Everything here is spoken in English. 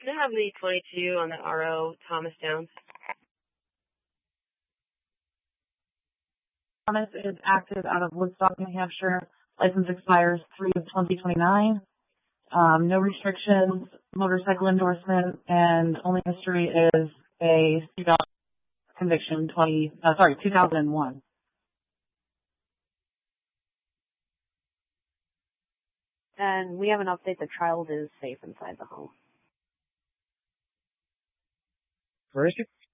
Can I have the 22 on the RO Thomas Downs? Thomas is active out of Woodstock, New Hampshire. License expires 3/2029. No restrictions, motorcycle endorsement, and only history is a conviction 2001. And we have an update that Child is safe inside the home. Where is she?